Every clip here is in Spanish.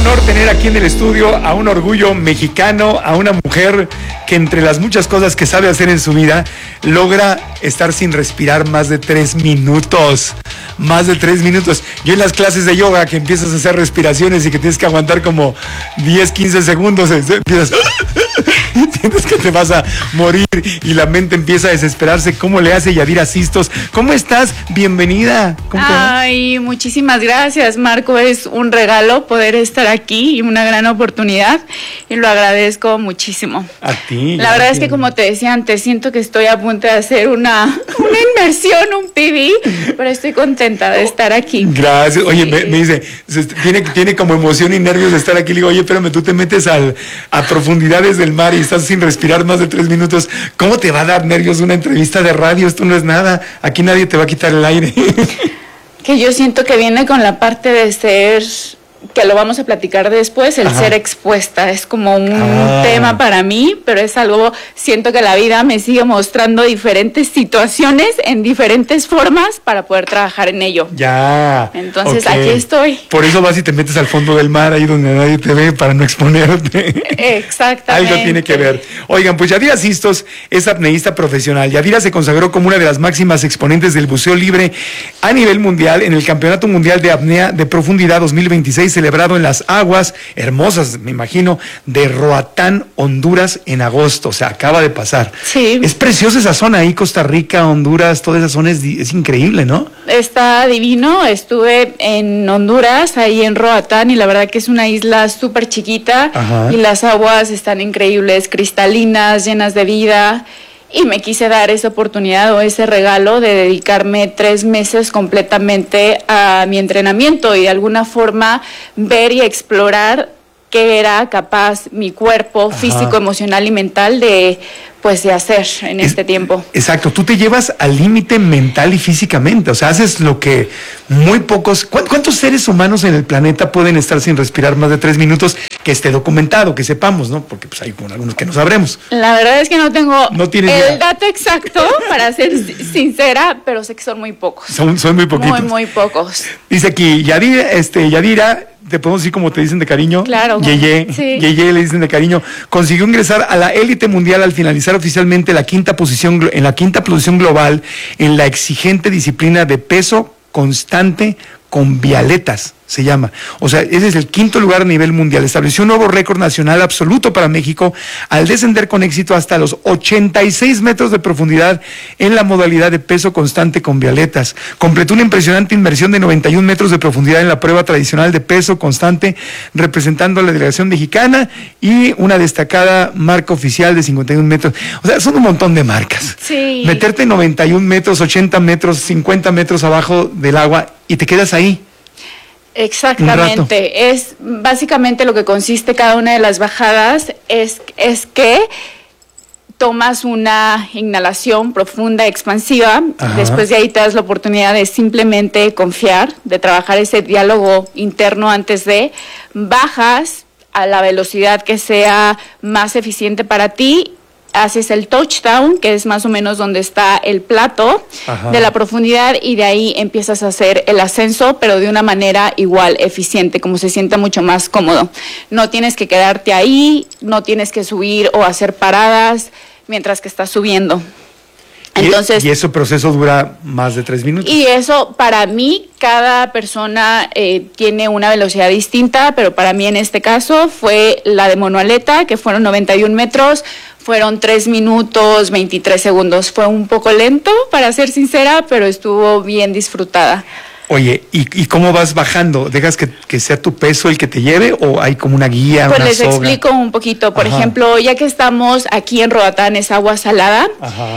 honor tener aquí en el estudio a un orgullo mexicano, a una mujer que entre las muchas cosas que sabe hacer en su vida, logra estar sin respirar más de 3 minutos. Más de 3 minutos. Yo en las clases de yoga que empiezas a hacer respiraciones y que tienes que aguantar como 10, 15 segundos, empiezas... Sientes que te vas a morir y la mente empieza a desesperarse. ¿Cómo le hace Yadira Sistos? ¿Cómo estás? Bienvenida. Ay, muchísimas gracias, Marco. Es un regalo poder estar aquí y una gran oportunidad y lo agradezco muchísimo. A ti. La verdad es que, como te decía antes, siento que estoy a punto de hacer una inmersión, un PV, pero estoy contenta de estar aquí. Gracias. Oye, me dice, tiene como emoción y nervios de estar aquí. Le digo, oye, espérame, tú te metes a profundidades del mar y estás sin respirar más de 3 minutos. ¿Cómo te va a dar nervios una entrevista de radio? Esto no es nada. Aquí nadie te va a quitar el aire. Que yo siento que viene con la parte de ser, que lo vamos a platicar después, el ser expuesta. Es como un tema para mí, pero es algo, siento que la vida me sigue mostrando diferentes situaciones en diferentes formas para poder trabajar en ello. Ya. Entonces, aquí estoy. Por eso vas y te metes al fondo del mar, ahí donde nadie te ve, para no exponerte. Exactamente. Algo tiene que ver. Oigan, pues Yadira Sistos es apneísta profesional. Yadira se consagró como una de las máximas exponentes del buceo libre a nivel mundial en el Campeonato Mundial de Apnea de Profundidad 2026, celebrado en las aguas hermosas, me imagino, de Roatán, Honduras, en agosto. O sea, acaba de pasar. Sí. Es preciosa esa zona ahí, Costa Rica, Honduras, toda esa zona es increíble, ¿no? Está divino. Estuve en Honduras, ahí en Roatán, y la verdad que es una isla súper chiquita. Ajá. Y las aguas están increíbles, cristalinas, llenas de vida. Y me quise dar esa oportunidad o ese regalo de dedicarme 3 meses completamente a mi entrenamiento y de alguna forma ver y explorar qué era capaz mi cuerpo físico, emocional y mental de hacer en este tiempo. Exacto, tú te llevas al límite mental y físicamente, o sea, haces lo que muy pocos... ¿Cuántos seres humanos en el planeta pueden estar sin respirar más de 3 minutos? Que esté documentado, que sepamos, ¿no? Porque pues hay algunos que no sabremos. La verdad es que no tengo el dato exacto, para ser sincera, pero sé que son muy pocos. Son muy poquitos. Muy pocos. Dice aquí, Yadira, te podemos decir como te dicen de cariño. Claro. Yeye, sí. Yeye le dicen de cariño. Consiguió ingresar a la élite mundial al finalizar oficialmente en la quinta posición global en la exigente disciplina de peso constante con vialetas, se llama. O sea, ese es el 5º lugar a nivel mundial. Estableció un nuevo récord nacional absoluto para México al descender con éxito hasta los 86 metros de profundidad en la modalidad de peso constante con vialetas. Completó una impresionante inmersión de 91 metros de profundidad en la prueba tradicional de peso constante, representando a la delegación mexicana, y una destacada marca oficial de 51 metros. O sea, son un montón de marcas. Sí. Meterte 91 metros, 80 metros, 50 metros abajo del agua y te quedas ahí. Exactamente, es básicamente lo que consiste cada una de las bajadas, es que tomas una inhalación profunda, expansiva. Ajá. Después de ahí te das la oportunidad de simplemente confiar, de trabajar ese diálogo interno antes de bajas a la velocidad que sea más eficiente para ti. Haces el touchdown, que es más o menos donde está el plato de la profundidad, y de ahí empiezas a hacer el ascenso, pero de una manera igual eficiente, como se sienta mucho más cómodo. No tienes que quedarte ahí, no tienes que subir o hacer paradas mientras que estás subiendo. Entonces, y ese proceso dura más de 3 minutos. Y eso, para mí, cada persona tiene una velocidad distinta, pero para mí en este caso fue la de monoaleta, que fueron 91 metros, fueron 3 minutos 23 segundos. Fue un poco lento, para ser sincera, pero estuvo bien disfrutada. Oye, ¿y cómo vas bajando? ¿Dejas que sea tu peso el que te lleve o hay como una guía, pues una les soga? Explico un poquito. Por ejemplo, ya que estamos aquí en Roatán, es agua salada.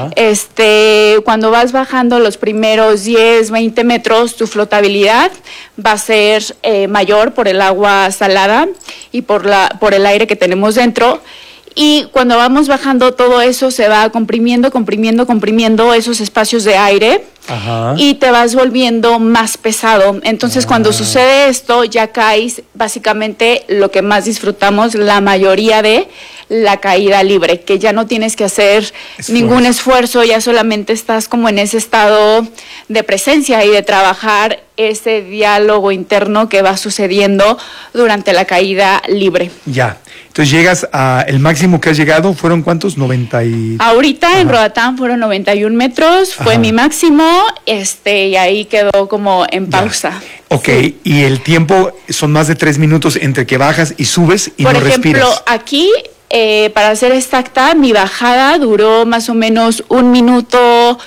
Cuando vas bajando los primeros 10, 20 metros, tu flotabilidad va a ser mayor por el agua salada y por el aire que tenemos dentro. Y cuando vamos bajando, todo eso se va comprimiendo esos espacios de aire. Ajá. Y te vas volviendo más pesado. Entonces, cuando sucede esto, ya caes básicamente lo que más disfrutamos la mayoría de la caída libre, que ya no tienes que hacer ningún esfuerzo, ya solamente estás como en ese estado de presencia y de trabajar ese diálogo interno que va sucediendo durante la caída libre. Ya. Entonces llegas a el máximo que has llegado, ¿fueron cuántos? 90 y... Ahorita en Roatán fueron 91 metros, fue mi máximo, y ahí quedó como en pausa. Ya. Ok, sí. Y el tiempo son más de 3 minutos entre que bajas y subes y Por no ejemplo, respiras. aquí, para ser exacta, mi bajada duró más o menos 1 minuto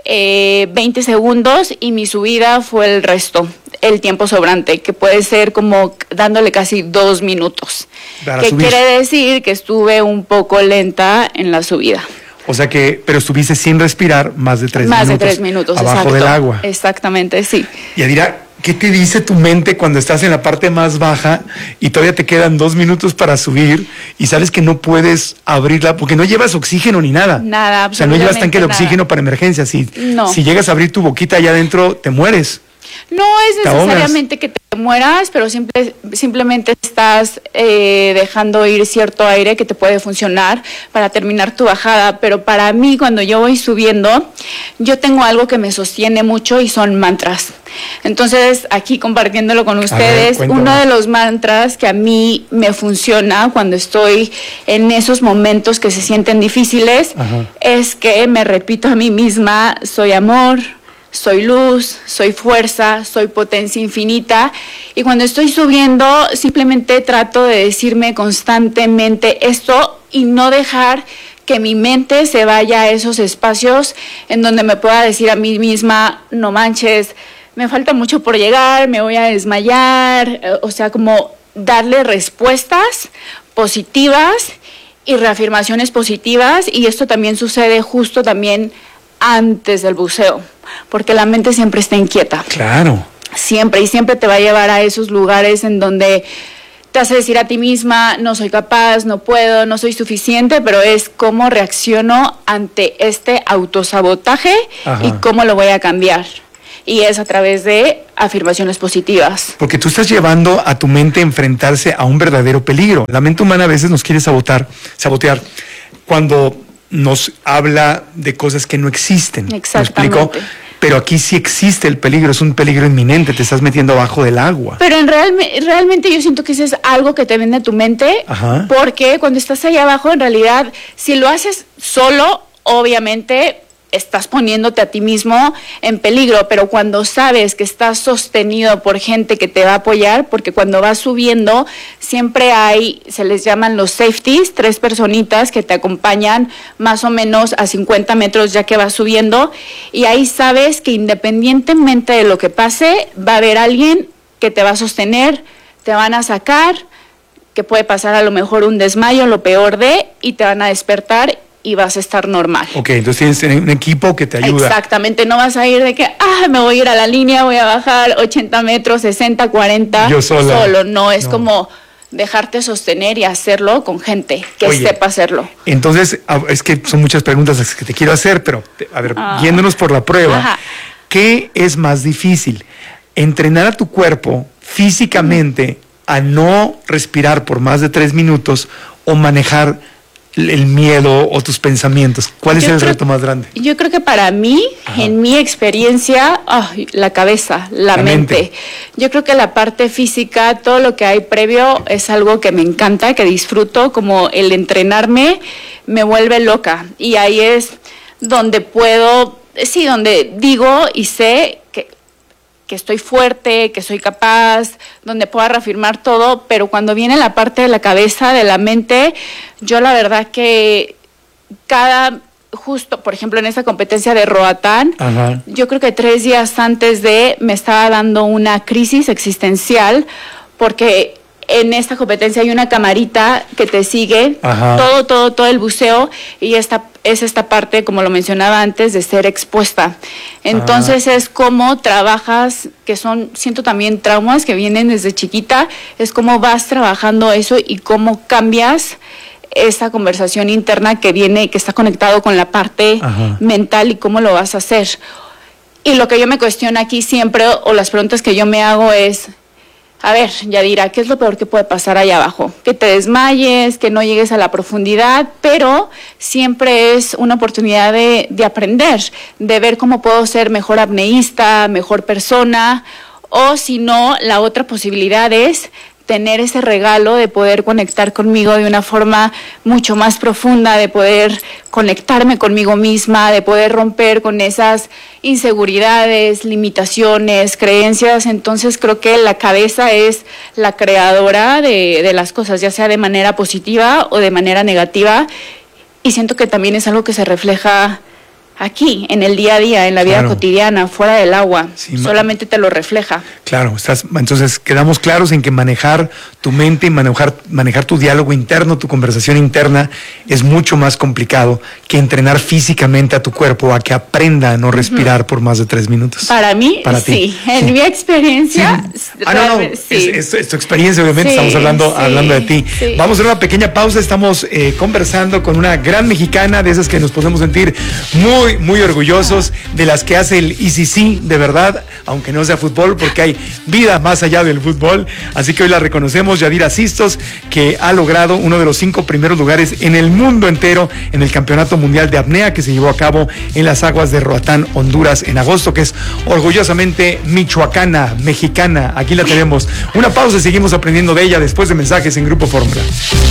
20 segundos y mi subida fue el resto, el tiempo sobrante, que puede ser como dándole casi 2 minutos. Que quiere decir que estuve un poco lenta en la subida. O sea que, pero estuviste sin respirar más de 3 minutos. Más de 3 minutos, abajo exacto, del agua. Exactamente, sí. Y Adira, ¿qué te dice tu mente cuando estás en la parte más baja y todavía te quedan 2 minutos para subir y sabes que no puedes abrirla porque no llevas oxígeno ni nada? Nada, o sea, no llevas tanque de oxígeno para emergencias. Si llegas a abrir tu boquita allá adentro, te mueres. No es necesariamente que te mueras, pero simplemente estás dejando ir cierto aire que te puede funcionar para terminar tu bajada. Pero para mí, cuando yo voy subiendo, yo tengo algo que me sostiene mucho y son mantras. Entonces, aquí compartiéndolo con ustedes, uno de los mantras que a mí me funciona cuando estoy en esos momentos que se sienten difíciles es que me repito a mí misma: soy amor, soy luz, soy fuerza, soy potencia infinita. Y cuando estoy subiendo, simplemente trato de decirme constantemente esto y no dejar que mi mente se vaya a esos espacios en donde me pueda decir a mí misma: no manches, me falta mucho por llegar, me voy a desmayar. O sea, como darle respuestas positivas y reafirmaciones positivas. Y esto también sucede justo también antes del buceo, porque la mente siempre está inquieta. Claro. Siempre, y siempre te va a llevar a esos lugares en donde te hace decir a ti misma: no soy capaz, no puedo, no soy suficiente, pero es cómo reacciono ante este autosabotaje y cómo lo voy a cambiar. Y es a través de afirmaciones positivas. Porque tú estás llevando a tu mente a enfrentarse a un verdadero peligro. La mente humana a veces nos quiere sabotear cuando nos habla de cosas que no existen. Exactamente. ¿Me explico? Pero aquí sí existe el peligro, es un peligro inminente, te estás metiendo abajo del agua. Pero realmente yo siento que eso es algo que te vende tu mente, porque cuando estás ahí abajo, en realidad, si lo haces solo, obviamente estás poniéndote a ti mismo en peligro, pero cuando sabes que estás sostenido por gente que te va a apoyar, porque cuando vas subiendo siempre hay, se les llaman los safeties, 3 personitas que te acompañan más o menos a 50 metros ya que vas subiendo, y ahí sabes que independientemente de lo que pase, va a haber alguien que te va a sostener, te van a sacar, que puede pasar a lo mejor un desmayo, lo peor y te van a despertar y vas a estar normal. Ok, entonces tienes un equipo que te ayuda. Exactamente, no vas a ir de que, me voy a ir a la línea, voy a bajar 80 metros, 60, 40. Yo sola. No, es como dejarte sostener y hacerlo con gente que sepa hacerlo. Entonces, es que son muchas preguntas las que te quiero hacer, pero, a ver, yéndonos por la prueba, ¿qué es más difícil? ¿Entrenar a tu cuerpo físicamente a no respirar por más de 3 minutos o manejar el miedo o tus pensamientos? ¿Cuál es el reto más grande? Yo creo que para mí, en mi experiencia, la cabeza, la mente. Yo creo que la parte física, todo lo que hay previo es algo que me encanta, que disfruto, como el entrenarme me vuelve loca. Y ahí es donde donde digo y sé que estoy fuerte, que soy capaz, donde pueda reafirmar todo, pero cuando viene la parte de la cabeza, de la mente, yo la verdad que justo, por ejemplo, en esta competencia de Roatán, yo creo que 3 días antes me estaba dando una crisis existencial, porque en esta competencia hay una camarita que te sigue todo el buceo, y es esta parte, como lo mencionaba antes, de ser expuesta. Entonces es como trabajas, siento también traumas que vienen desde chiquita, es como vas trabajando eso y cómo cambias esa conversación interna que está conectado con la parte mental y cómo lo vas a hacer. Y lo que yo me cuestiono aquí siempre, o las preguntas que yo me hago es: a ver, Yadira, ¿qué es lo peor que puede pasar allá abajo? Que te desmayes, que no llegues a la profundidad, pero siempre es una oportunidad de aprender, de ver cómo puedo ser mejor apneísta, mejor persona, o si no, la otra posibilidad es tener ese regalo de poder conectar conmigo de una forma mucho más profunda, de poder conectarme conmigo misma, de poder romper con esas inseguridades, limitaciones, creencias. Entonces creo que la cabeza es la creadora de las cosas, ya sea de manera positiva o de manera negativa, y siento que también es algo que se refleja aquí, en el día a día, en la vida cotidiana, fuera del agua, solamente te lo refleja. Claro, entonces quedamos claros en que manejar tu mente y manejar tu diálogo interno, tu conversación interna, es mucho más complicado que entrenar físicamente a tu cuerpo a que aprenda a no respirar por más de 3 minutos. Para mí, Para sí. En mi experiencia... Sí. Es tu experiencia, obviamente, estamos hablando de ti. Sí. Vamos a hacer una pequeña pausa, estamos conversando con una gran mexicana, de esas que nos podemos sentir muy orgullosos, de las que hace el ECC, de verdad, aunque no sea fútbol, porque hay vida más allá del fútbol. Así que hoy la reconocemos, Yadira Sistos, que ha logrado uno de los 5 primeros lugares en el mundo entero en el Campeonato Mundial de Apnea que se llevó a cabo en las aguas de Roatán, Honduras, en agosto, que es orgullosamente michoacana, mexicana. Aquí la tenemos. Una pausa y seguimos aprendiendo de ella después de mensajes en Grupo Fórmula.